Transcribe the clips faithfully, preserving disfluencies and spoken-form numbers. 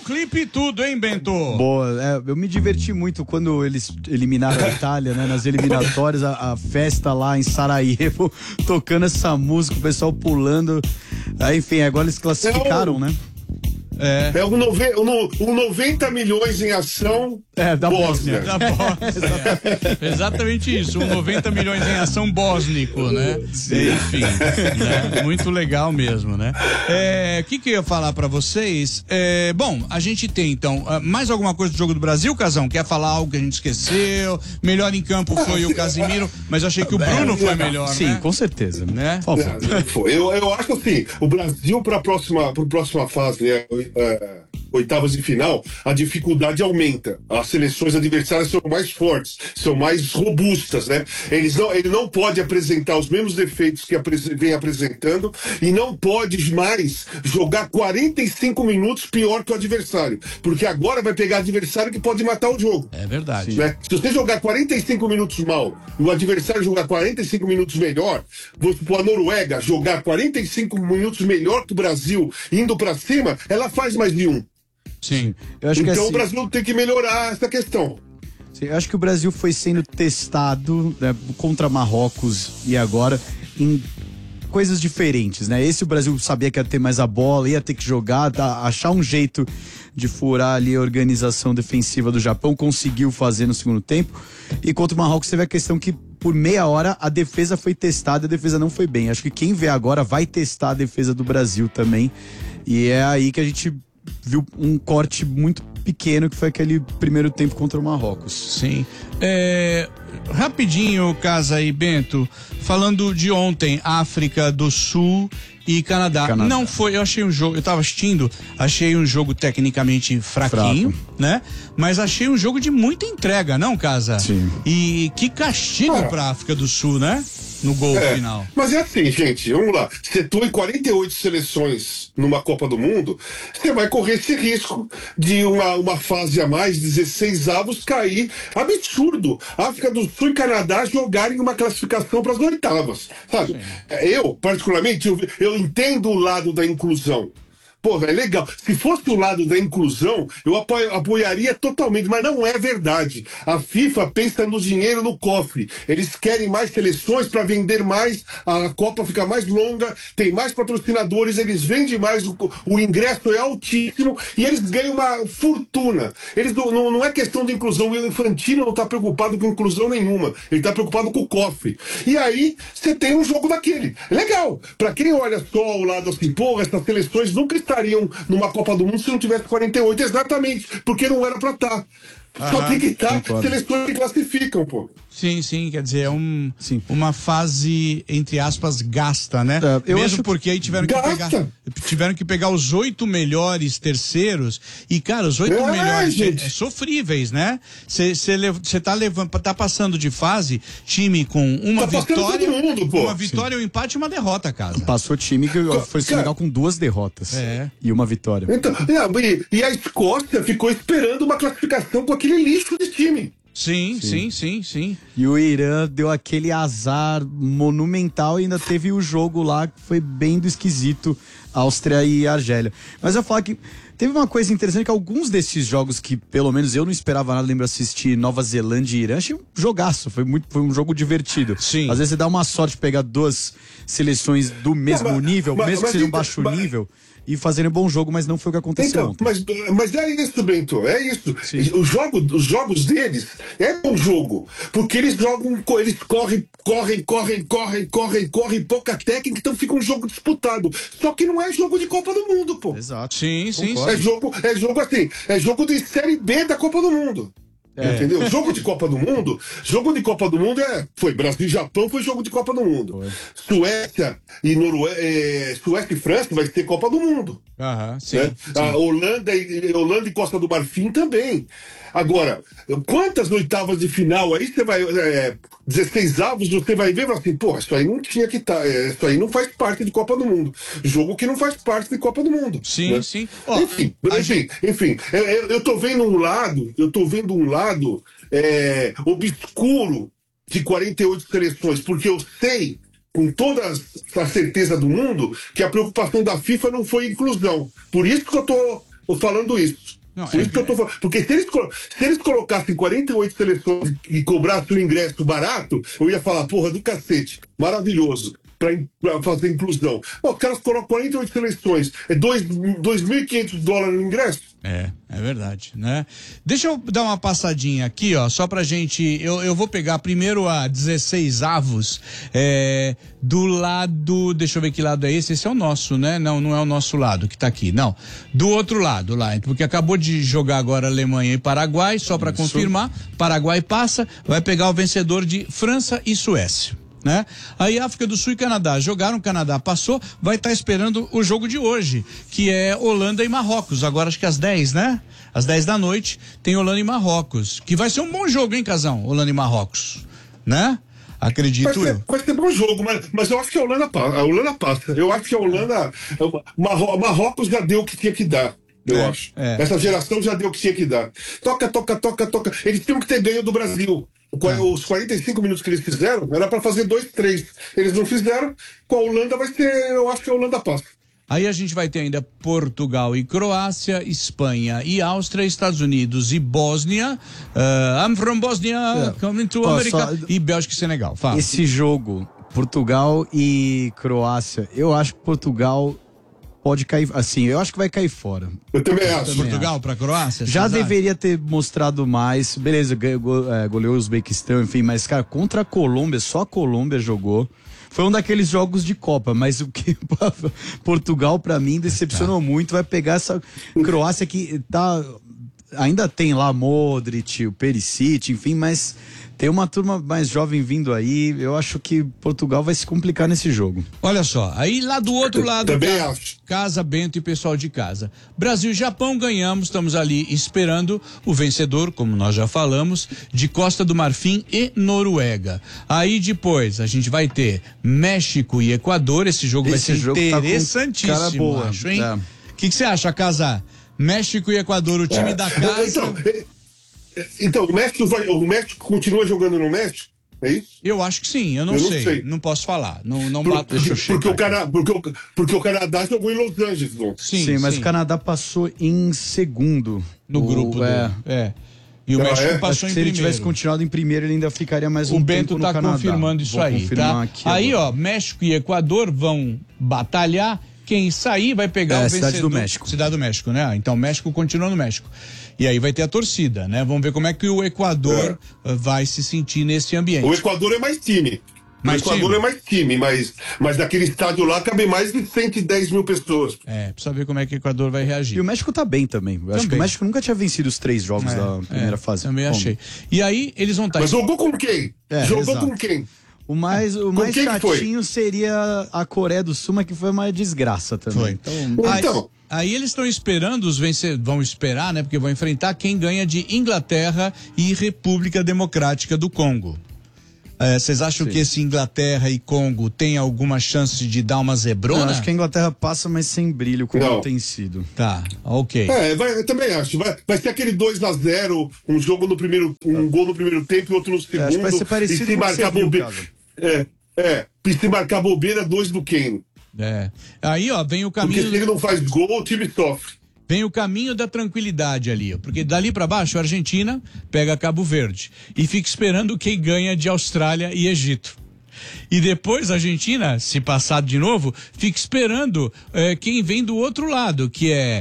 clipe e tudo, hein, Bento? Boa, é, eu me diverti muito quando eles eliminaram a Itália, né? Nas eliminatórias, a, a festa lá em Sarajevo, tocando essa música, o pessoal pulando. Aí, enfim, agora eles classificaram, é um, né? É, é um, nove, um, um noventa milhões em ação. É, da Bósnia. Da Bósnia. Exatamente isso, um noventa milhões em ação bósnico, né? Sim. Enfim, né? Muito legal mesmo, né? O é, que que eu ia falar pra vocês? É, bom, a gente tem, então, mais alguma coisa do Jogo do Brasil, Casão? Quer falar algo que a gente esqueceu? Melhor em campo foi o Casimiro, mas eu achei que o Bruno foi melhor, Sim, né? com certeza, né? É, eu, eu acho assim, o Brasil para a próxima, pra próxima fase, né? É, oitavas de final, a dificuldade aumenta. As seleções adversárias são mais fortes, são mais robustas, né? Eles não, ele não pode apresentar os mesmos defeitos que apres, vem apresentando e não pode mais jogar quarenta e cinco minutos pior que o adversário, porque agora vai pegar adversário que pode matar o jogo. É verdade. Né? Se você jogar quarenta e cinco minutos mal e o adversário jogar quarenta e cinco minutos melhor, vamos supor a Noruega jogar quarenta e cinco minutos melhor que o Brasil indo pra cima, ela faz mais de um. Sim. Eu acho então que assim, o Brasil tem que melhorar essa questão. Sim, eu acho que o Brasil foi sendo testado, né, contra Marrocos e agora em coisas diferentes, né? Esse o Brasil sabia que ia ter mais a bola, ia ter que jogar, tá, achar um jeito de furar ali a organização defensiva do Japão, conseguiu fazer no segundo tempo. E contra o Marrocos teve a questão que por meia hora a defesa foi testada, a defesa não foi bem. Acho que quem vê agora vai testar a defesa do Brasil também. E é aí que a gente viu um corte muito pequeno, que foi aquele primeiro tempo contra o Marrocos. Sim. É, rapidinho, Casa e Bento, falando de ontem, África do Sul e Canadá. Canadá. Não foi, eu achei um jogo, eu tava assistindo, achei um jogo tecnicamente fraquinho, Fraco. né? Mas achei um jogo de muita entrega, não, Casa? Sim. E que castigo ah. pra África do Sul, né? No gol é, final. Mas é assim, gente, vamos lá. Você atua em quarenta e oito seleções numa Copa do Mundo, você vai correr esse risco de uma, uma fase a mais, dezesseis avos, cair. Absurdo. África do Sul e Canadá jogarem uma classificação para as oitavas. Sabe? Sim. Eu, particularmente, eu, eu entendo o lado da inclusão. Pô, é legal. Se fosse o lado da inclusão, eu apoio, apoiaria totalmente, mas não é verdade. A FIFA pensa no dinheiro no cofre. Eles querem mais seleções para vender mais, a Copa fica mais longa, tem mais patrocinadores, eles vendem mais, o, o ingresso é altíssimo e eles ganham uma fortuna. Eles não, não, não é questão de inclusão. O Infantino não está preocupado com inclusão nenhuma. Ele está preocupado com o cofre. E aí, você tem um jogo daquele. Legal. Para quem olha só ao lado assim, pô, essas seleções nunca estariam numa Copa do Mundo se não tivesse quarenta e oito, exatamente, porque não era pra estar. Só tem que estar seleções que classificam, pô. Sim, sim, quer dizer, é um, sim. uma fase, entre aspas, gasta, né? É, eu Mesmo acho porque aí tiveram que, pegar, tiveram que pegar os oito melhores terceiros e, cara, os oito é, melhores gente. É, sofríveis, né? Você tá, levando, tá passando de fase, time com uma tá vitória, mundo, pô. uma vitória, um empate e uma derrota, cara. Passou time que foi Senegal com duas derrotas é. e uma vitória. Então, e, e a Escócia ficou esperando uma classificação com aquele lixo de time. Sim, sim, sim, sim, sim. E o Irã deu aquele azar monumental e ainda teve o jogo lá que foi bem do esquisito, Áustria e Argélia. Mas eu falo que teve uma coisa interessante, que alguns desses jogos que pelo menos eu não esperava nada, lembro assistir Nova Zelândia e Irã, achei um jogaço, foi, muito, foi um jogo divertido. Sim. Às vezes você dá uma sorte de pegar duas seleções do mesmo mas, nível, mas, mesmo mas, que sejam mas, baixo mas, nível, e fazerem um bom jogo, mas não foi o que aconteceu. Então, mas, mas é isso, Bento, é isso. Sim. O jogo, os jogos deles é um jogo, porque eles jogam, eles correm, correm, correm, correm, correm, correm, pouca técnica, então fica um jogo disputado. Só que não é jogo de Copa do Mundo, pô. Exato. Sim, sim, sim. É jogo, é jogo assim, é jogo de Série B da Copa do Mundo. É. Entendeu? Jogo de Copa do Mundo, jogo de Copa do Mundo é, foi Brasil e Japão, foi jogo de Copa do Mundo. Foi. Suécia e Noruega, é, Suécia e França vai ter Copa do Mundo. Aham, sim, né? sim. A Holanda e, Holanda e Costa do Marfim também. Agora, quantas oitavas de final aí você vai, é, dezesseis avos, você vai ver e vai assim, pô, isso aí não tinha que estar, tá, é, isso aí não faz parte de Copa do Mundo. Jogo que não faz parte de Copa do Mundo. Sim, né? sim. Oh, enfim, enfim, gente... enfim, eu, eu tô vendo um lado, eu tô vendo um lado é, obscuro de quarenta e oito seleções, porque eu sei, com toda a certeza do mundo, que a preocupação da FIFA não foi inclusão. Por isso que eu tô falando isso. Não, Por é isso que eu tô falando. Porque se eles, se eles colocassem quarenta e oito seleções e cobrassem o ingresso barato, eu ia falar, porra, do cacete, maravilhoso, pra, pra fazer inclusão. Pô, os caras colocam quarenta e oito seleções, é dois mil e quinhentos dólares no ingresso? É, é verdade, né? Deixa eu dar uma passadinha aqui, ó, só pra gente, eu, eu vou pegar primeiro a dezesseis avos, é, do lado, deixa eu ver que lado é esse, esse é o nosso, né? Não, não é o nosso lado que tá aqui, não, do outro lado lá, porque acabou de jogar agora Alemanha e Paraguai, só pra confirmar, Paraguai passa, vai pegar o vencedor de França e Suécia. Né? Aí África do Sul e Canadá jogaram, o Canadá passou, vai estar tá esperando o jogo de hoje, que é Holanda e Marrocos, agora acho que às dez, né? Às dez da noite tem Holanda e Marrocos, que vai ser um bom jogo, hein, Casão? Holanda e Marrocos, né? Acredito vai eu. Ser, vai ser bom jogo, mas, mas eu acho que a Holanda, a Holanda passa. Eu acho que a Holanda, Marro, Marrocos já deu o que tinha que dar. Eu é, acho. É. Essa geração já deu o que tinha que dar. Toca, toca, toca, toca. Eles tinham que ter ganho do Brasil. Ah. Os quarenta e cinco minutos que eles fizeram era para fazer dois, três. Eles não fizeram. Com a Holanda vai ser. Eu acho que a Holanda passa. Aí a gente vai ter ainda Portugal e Croácia, Espanha e Áustria, Estados Unidos e Bósnia. Uh, I'm from Bosnia, yeah. coming to America. Só... E Bélgica e Senegal. Fala. Esse jogo, Portugal e Croácia, eu acho que Portugal pode cair, assim, eu acho que vai cair fora. Eu também acho. Também Portugal para Croácia? Já deveria ter mostrado mais. Beleza, goleou o Uzbequistão, enfim, mas, cara, contra a Colômbia, só a Colômbia jogou. Foi um daqueles jogos de Copa, mas o que Portugal, pra mim, decepcionou muito. Vai pegar essa Croácia que tá. Ainda tem lá Modric, o Perisic, enfim, mas tem uma turma mais jovem vindo aí. Eu acho que Portugal vai se complicar nesse jogo. Olha só, aí lá do outro lado, também casa, acho. Casa, Bento e pessoal de casa. Brasil e Japão ganhamos, estamos ali esperando o vencedor, como nós já falamos, de Costa do Marfim e Noruega. Aí depois a gente vai ter México e Equador. Esse jogo esse vai ser jogo interessantíssimo, tá cara boa, acho, hein? O é. que você acha, Casa? México e Equador, o time é. da casa. Então, então o, México vai, o México continua jogando no México? É isso? Eu acho que sim, eu não, eu sei. não sei. Não posso falar. Não, não Por, bato. Porque, porque, o Cana, porque, o, porque o Canadá jogou em Los Angeles. Não? Sim, sim, mas sim. o Canadá passou em segundo. No o, grupo é. Do, é. E o ah, México é? passou em se primeiro. Se ele tivesse continuado em primeiro, ele ainda ficaria mais um o tempo Bento no tá Canadá. confirmando isso Vou aí, tá? Aí, agora. ó, México e Equador vão batalhar. Quem sair vai pegar é, o vencedor. Cidade do México. Cidade do México, né? Então o México continua no México. E aí vai ter a torcida, né? Vamos ver como é que o Equador é. vai se sentir nesse ambiente. O Equador é mais time. Mais o Equador time? é mais time, mas, mas naquele estádio lá cabe mais de cento e dez mil pessoas. É, precisa ver como é que o Equador vai reagir. E o México tá bem também. Eu também. Acho que o México nunca tinha vencido os três jogos é, da primeira é, fase. Também como? achei. E aí eles vão estar... Mas jogou com quem? É, jogou exato. com quem? O mais, o mais chatinho seria a Coreia do Sul, mas que foi uma desgraça também. Foi. Então, então. Aí, aí eles estão esperando os vencedores, vão esperar, né? Porque vão enfrentar quem ganha de Inglaterra e República Democrática do Congo. Vocês é, acham Sim. que esse Inglaterra e Congo tem alguma chance de dar uma zebrona? Não, acho que a Inglaterra passa, mas sem brilho, como não. tem sido. Tá, ok. É, vai, eu também acho. Vai, vai ser aquele dois a zero, um jogo no primeiro, um é. gol no primeiro tempo e outro no segundo. É, acho que vai ser parecido e se com marcar bobeira. É, é, e se marcar bobeira, dois do Kane. É. Aí, ó, vem o caminho. Porque se ele não faz gol, o time sofre. Vem o caminho da tranquilidade ali, ó, porque dali para baixo a Argentina pega Cabo Verde e fica esperando quem ganha de Austrália e Egito. E depois a Argentina, se passar de novo, fica esperando eh, quem vem do outro lado, que é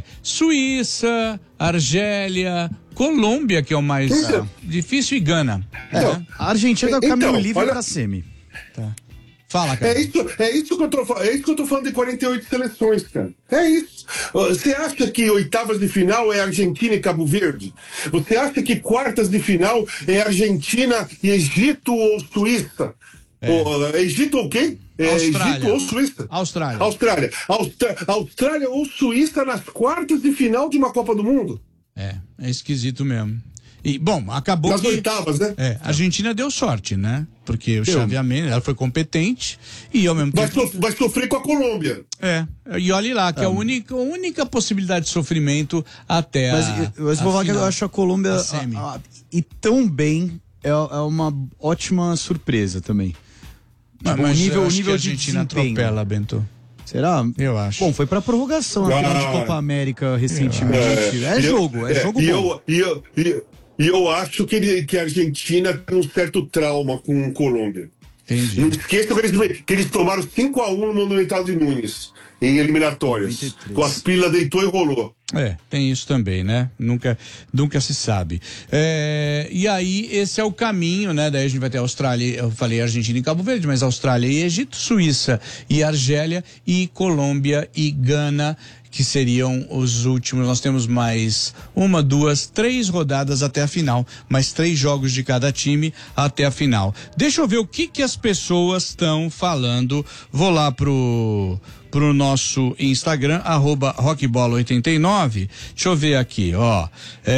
Suíça, Argélia, Colômbia, que é o mais então, difícil, e Gana. É, né? A Argentina dá o caminho então, livre olha... pra semi. Tá. Fala, cara. É isso, é, isso que eu tô, é isso que eu tô falando de quarenta e oito seleções, cara. É isso. Você acha que oitavas de final é Argentina e Cabo Verde? Você acha que quartas de final é Argentina e Egito ou Suíça? É. Ou, Egito ou quem? É, Egito ou Suíça? Austrália. Austrália. Austra... Austrália ou Suíça nas quartas de final de uma Copa do Mundo? É, é esquisito mesmo. E, bom, acabou Nas que... oitavas, né? É, a Argentina deu sorte, né? Porque o chaveamento, ela foi competente e ao mesmo vai tempo... So, vai sofrer com a Colômbia. É, e olhe lá, que é, é a, única, a única possibilidade de sofrimento até mas, a Mas vou falar que eu acho a Colômbia a a, a, e tão bem é, é uma ótima surpresa também. Mas, tipo, mas o nível, eu o acho nível que a de Argentina desempenho. atropela, Bento. Será? Eu acho. Bom, foi pra prorrogação a Ah, final de Copa América recentemente. É, é jogo, é é, jogo e bom. eu, e eu, e, e eu acho que, ele, que a Argentina tem um certo trauma com Colômbia. Entendi. Não esqueça que eles, que eles tomaram cinco a um no Monumental de Nunes, em eliminatórias. noventa e três. Com as pilas deitou e rolou. É, tem isso também, né? Nunca, nunca se sabe. É, e aí, esse é o caminho, né? Daí a gente vai ter Austrália, eu falei Argentina e Cabo Verde, mas Austrália e Egito, Suíça e Argélia, e Colômbia e Gana, que seriam os últimos. Nós temos mais uma, duas, três rodadas até a final, mais três jogos de cada time até a final. Deixa eu ver o que que as pessoas estão falando. Vou lá pro pro nosso Instagram, arroba rockbola oitenta e nove. Deixa eu ver aqui, ó.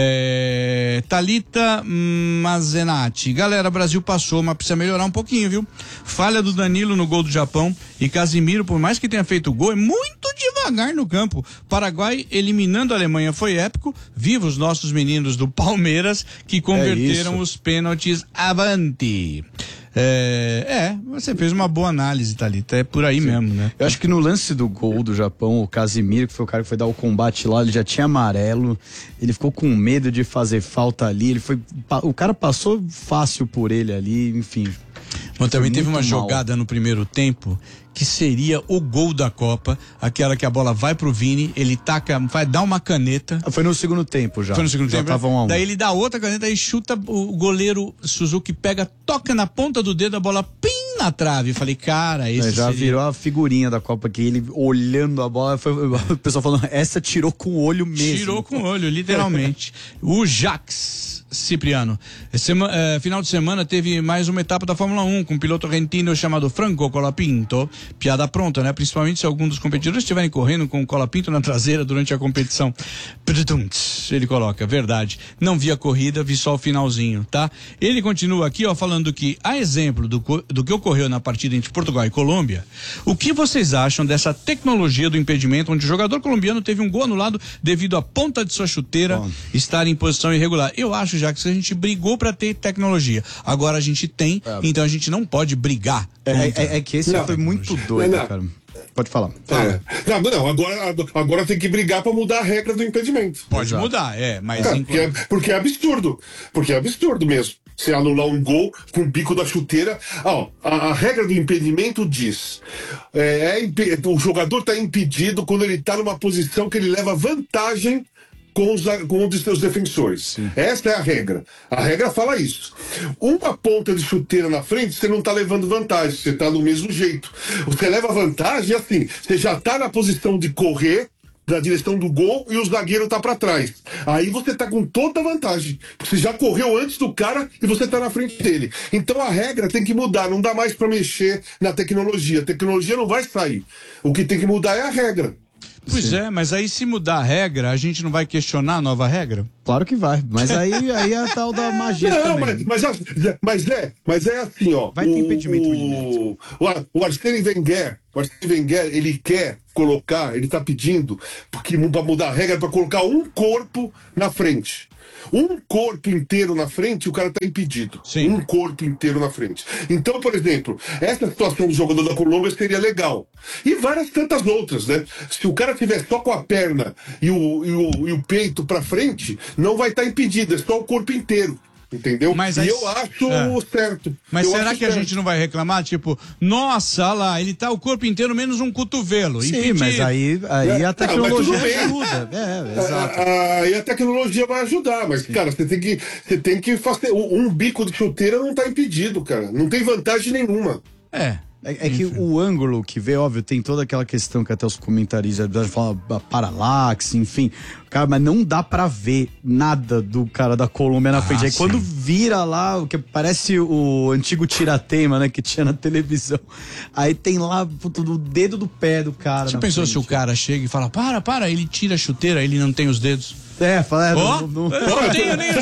É, Thalita Mazenati. Galera, Brasil passou, mas precisa melhorar um pouquinho, viu? Falha do Danilo no gol do Japão e Casimiro, por mais que tenha feito gol, é muito devagar no campo. Paraguai eliminando a Alemanha foi épico. Viva os nossos meninos do Palmeiras que converteram É os pênaltis avante. É, é, você fez uma boa análise, Thalita, é por aí Sim. mesmo, né? Eu acho que no lance do gol do Japão, o Casimiro, que foi o cara que foi dar o combate lá, ele já tinha amarelo, ele ficou com medo de fazer falta ali, ele foi, o cara passou fácil por ele ali, enfim. Mas também teve uma mal. jogada no primeiro tempo que seria o gol da Copa, aquela que a bola vai pro Vini, ele taca, vai dar uma caneta. Foi no segundo tempo já. Foi no segundo já tempo. Tava um a um. Daí ele dá outra caneta e chuta, o goleiro Suzuki pega, toca na ponta do dedo, a bola pim na trave. Eu falei, cara, esse é, já seria... virou a figurinha da Copa que ele olhando a bola, foi, o pessoal falando, essa tirou com o olho mesmo. Tirou com o olho, literalmente. O Jax Cipriano. Sema, eh, final de semana teve mais uma etapa da Fórmula um com um piloto argentino chamado Franco Colapinto. Piada pronta, né? Principalmente se algum dos competidores estiverem correndo com o Colapinto na traseira durante a competição. Ele coloca, verdade. Não vi a corrida, vi só o finalzinho, tá? Ele continua aqui, ó, falando que, a exemplo do, do que ocorreu na partida entre Portugal e Colômbia, o que vocês acham dessa tecnologia do impedimento, onde o jogador colombiano teve um gol anulado devido à ponta de sua chuteira Bom. estar em posição irregular? Eu acho já que a gente brigou para ter tecnologia. Agora a gente tem, é. então a gente não pode brigar. É, é, é que esse não, foi muito doido, não, não. cara. Pode falar. É. Não, não, agora, agora tem que brigar para mudar a regra do impedimento. Pode Exato. mudar, é, mas... É, porque, é, porque é absurdo. Porque é absurdo mesmo. Você anular um gol com o bico da chuteira. Ah, a, a regra do impedimento diz: é, é, o jogador está impedido quando ele está numa posição que ele leva vantagem com os, com um dos seus defensores. Sim. Essa é a regra. A regra fala isso. Uma ponta de chuteira na frente, você não está levando vantagem, você está do mesmo jeito. Você leva vantagem assim, você já está na posição de correr na direção do gol e o zagueiro está para trás. Aí você está com toda a vantagem. Você já correu antes do cara e você está na frente dele. Então a regra tem que mudar, não dá mais para mexer na tecnologia. A tecnologia não vai sair. O que tem que mudar é a regra. Pois Sim. é, mas aí se mudar a regra, a gente não vai questionar a nova regra? Claro que vai, mas aí, aí é a tal da magia não, também. Mas, mas, mas, é, mas é assim, ó. Vai ter impedimento. O, o, o Arsene Wenger, o Arsene Wenger, ele quer colocar, ele tá pedindo porque para mudar a regra para colocar um corpo na frente. Um corpo inteiro na frente, o cara tá impedido. Sim. Um corpo inteiro na frente. Então, por exemplo, essa situação do jogador da Colômbia seria legal. E várias tantas outras, né? Se o cara tiver só com a perna e o, e o, e o peito pra frente, não vai estar tá impedido, é só o corpo inteiro. Entendeu? Mas e aí, eu acho é. certo. Mas eu será que certo. a gente não vai reclamar? Tipo, nossa, lá, ele tá o corpo inteiro menos um cotovelo. Sim, impedido. mas aí, aí é, a tecnologia não, ajuda. É, exato. Aí a, a, a tecnologia vai ajudar, mas, Sim. cara, você tem que, você tem que fazer. Um bico de chuteira não tá impedido, cara. Não tem vantagem nenhuma. É. É, é que o ângulo que vê, óbvio, tem toda aquela questão que até os comentaristas falam paralaxe, enfim. Cara, mas não dá pra ver nada do cara da Colômbia na ah, frente. Aí sim. quando vira lá, o que parece o antigo tirateima, né, que tinha na televisão. Aí tem lá puto, o dedo do pé do cara. Você pensou frente. Se o cara chega e fala, para, para, ele tira a chuteira, ele não tem os dedos. É, fala, é, oh, não, não... Eu não tenho nem os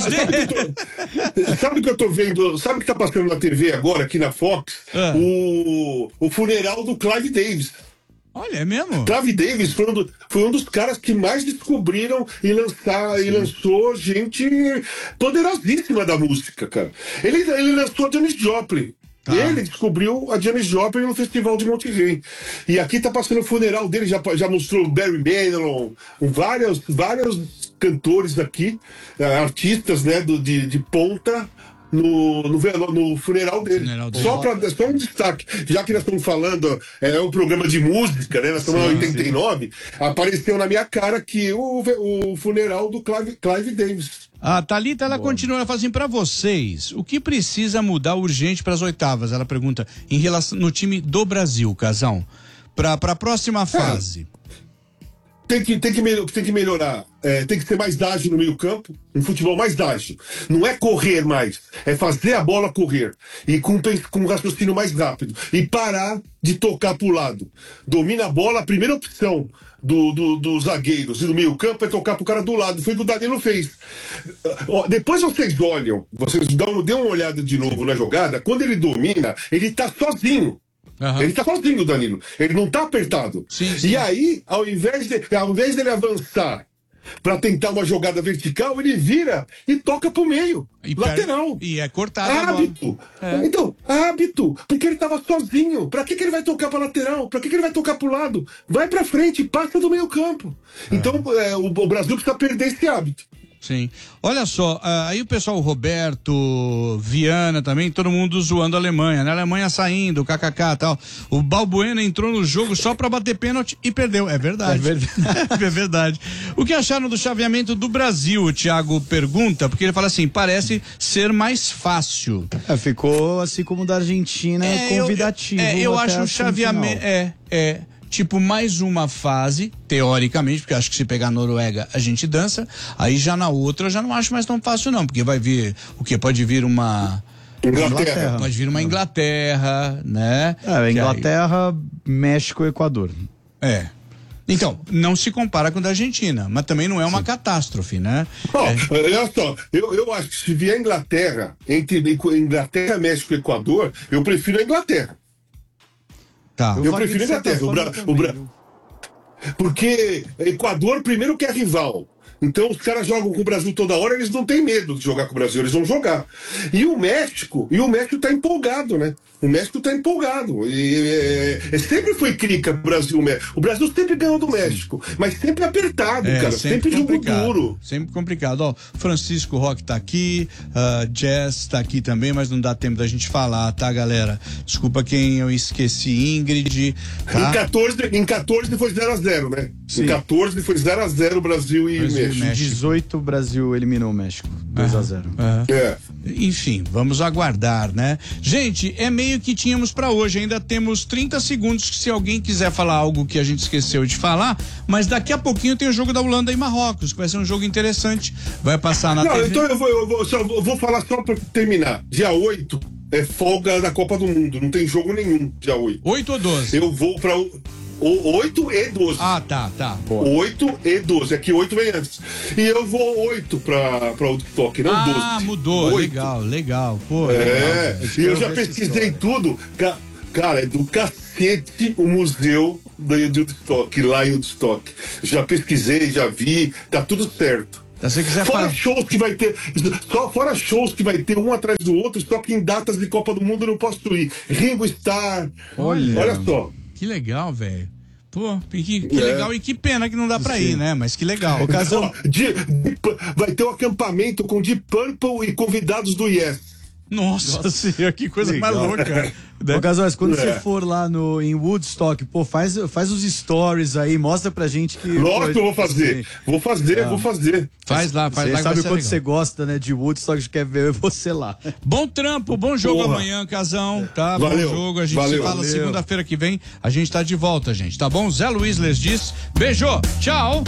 dedos. Sabe o que eu tô vendo? Sabe o que tá passando na T V agora, aqui na Fox? Ah. O, o funeral do Clive Davis. Olha, é mesmo? Clive Davis foi um, do, foi um dos caras que mais descobriram e, lançar, e lançou gente poderosíssima da música, cara. Ele, ele lançou Janis Joplin. Tá. Ele descobriu a Janis Joplin no Festival de Monterrey. E aqui tá passando o funeral dele, já, já mostrou Barry Manilow, vários, vários cantores aqui, artistas, né, do, de, de ponta. No, no, no funeral dele. Funeral dele. Só, pra, só um destaque, já que nós estamos falando, é um programa de música, né? Nós estamos em oitenta e nove, sim. Apareceu na minha cara que o, o funeral do Clive, Clive Davis. A Thalita, ela Boa. continua, ela fala assim, pra vocês, o que precisa mudar urgente para as oitavas? Ela pergunta, em relação no time do Brasil, Casão, pra, pra próxima fase. É. Tem que, tem, que melhor, tem que melhorar, é, tem que ser mais ágil no meio campo, um futebol mais ágil. Não é correr mais, é fazer a bola correr. E com, com um raciocínio mais rápido. E parar de tocar pro lado. Domina a bola, a primeira opção do, do, dos zagueiros e do meio campo é tocar pro cara do lado. Foi o que o Danilo fez. Ó, depois vocês olham, vocês dão, dêem uma olhada de novo na jogada, quando ele domina, ele tá sozinho. Uhum. Ele tá sozinho, Danilo. Ele não tá apertado. Sim, sim. E aí, ao invés, de, ao invés dele avançar pra tentar uma jogada vertical, ele vira e toca pro meio. E lateral. Per... E é cortado. Hábito. É. Então, hábito. Porque ele tava sozinho. Pra que, que ele vai tocar pra lateral? Pra que, que ele vai tocar pro lado? Vai pra frente, passa do meio campo. É. Então, é, o, o Brasil precisa perder esse hábito. Sim. Olha só, aí o pessoal, o Roberto, Viana também, todo mundo zoando a Alemanha, né? A Alemanha saindo, kkk e tal. O Balbuena entrou no jogo só pra bater pênalti e perdeu. É verdade. É verdade. É verdade. O que acharam do chaveamento do Brasil? O Thiago pergunta, porque ele fala assim, parece ser mais fácil. É, ficou assim como o da Argentina, é, convidativo. Eu, é, eu acho o chaveamento, é, é... Tipo, mais uma fase, teoricamente, porque acho que se pegar a Noruega, a gente dança. Aí já na outra, eu já não acho mais tão fácil, não. Porque vai vir, o quê? Pode vir uma... Inglaterra. Pode vir uma Inglaterra, né? É, Inglaterra, aí... México e Equador. É. Então, não se compara com a da Argentina, mas também não é uma Sim. catástrofe, né? Bom, é. olha só, eu, eu acho que se vier Inglaterra, entre Inglaterra, México e Equador, eu prefiro a Inglaterra. Tá. Eu, eu prefiro a Inglaterra. O Bra... o Bra... Porque Equador, primeiro, que é rival. Então os caras jogam com o Brasil toda hora, eles não têm medo de jogar com o Brasil, eles vão jogar. E o México, e o México tá empolgado, né? O México tá empolgado. E, é, é, sempre foi crica o Brasil, o México. O Brasil sempre ganhou do México, mas sempre apertado, é, cara. Sempre, sempre jogo duro. Sempre complicado. Ó, Francisco Roque tá aqui, uh, Jess tá aqui também, mas não dá tempo da gente falar, tá, galera? Desculpa quem eu esqueci, Ingrid. Tá? Em quatorze, em quatorze foi zero a zero, né? Sim. Em quatorze foi zero a zero Brasil e Brasil México. México. dezoito, o Brasil eliminou o México. dois a zero. É. É. Enfim, vamos aguardar, né? Gente, é meio que tínhamos pra hoje. Ainda temos trinta segundos se alguém quiser falar algo que a gente esqueceu de falar. Mas daqui a pouquinho tem o jogo da Holanda e Marrocos, que vai ser um jogo interessante. Vai passar na Não, T V. Então eu vou, eu, vou, só, eu vou falar só pra terminar. Dia oito é folga da Copa do Mundo. Não tem jogo nenhum dia oito. oito ou doze? Eu vou pra... O oito e doze. Ah, tá, tá. oito e doze. Aqui oito vem antes. E eu vou oito pra, pra Woodstock, não doze. Ah, mudou. oito. Legal, legal. Pô, é, legal. E eu já pesquisei tudo. Cara, é do cacete o museu de Woodstock, lá em Woodstock. Já pesquisei, já vi, tá tudo certo. Se você quiser fora falar... shows que vai ter, só fora shows que vai ter um atrás do outro, só que em datas de Copa do Mundo eu não posso ir. Ringo Starr. Olha, olha só. Que legal, velho. Pô, que, que é. legal e que pena que não dá pra Sim. ir, né? Mas que legal. O caso... de, de, vai ter um acampamento com Deep Purple e convidados do Yes. Nossa, Nossa senhora, que coisa legal. mais louca. Ô, Casóis, quando é. você for lá no, em Woodstock, pô, faz, faz os stories aí, mostra pra gente que... Lógico que eu vou fazer. Vou fazer, ah. vou fazer. Faz lá, faz você lá. Você sabe o quanto você gosta, né, de Woodstock, que quer ver você lá. Bom trampo, bom jogo Porra. amanhã, Casão, tá? Valeu. Bom jogo, a gente Valeu. se fala Valeu. segunda-feira que vem, a gente tá de volta, gente, tá bom? Zé Luiz Les diz, beijo, tchau.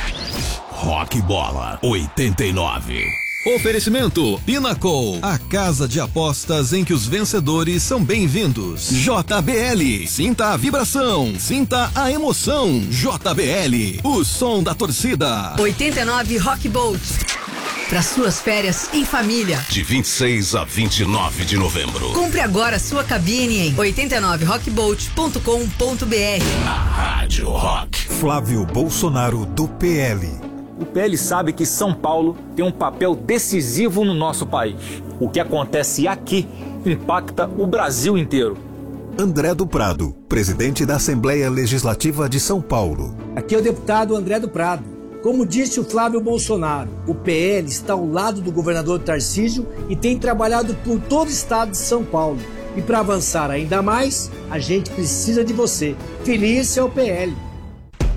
Rock Bola oitenta e nove. Oferecimento Pinnacle, a casa de apostas em que os vencedores são bem-vindos. J B L, sinta a vibração, sinta a emoção. J B L, o som da torcida. oitenta e nove Rock Boat, para suas férias em família. De vinte e seis a vinte e nove de novembro. Compre agora sua cabine em oitenta e nove rock boat ponto com ponto b r. Na Rádio Rock. Flávio Bolsonaro do P L. O P L sabe que São Paulo tem um papel decisivo no nosso país. O que acontece aqui impacta o Brasil inteiro. André do Prado, presidente da Assembleia Legislativa de São Paulo. Aqui é o deputado André do Prado. Como disse o Flávio Bolsonaro, o P L está ao lado do governador Tarcísio e tem trabalhado por todo o estado de São Paulo. E para avançar ainda mais, a gente precisa de você. Feliz é o P L.